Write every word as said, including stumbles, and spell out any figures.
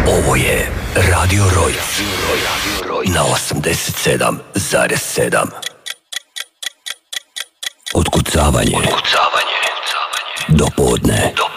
Ovo je Radio Rojc na osamdeset sedam zarez sedam. Otkucavanje. Otkucavanje. Do podne. Do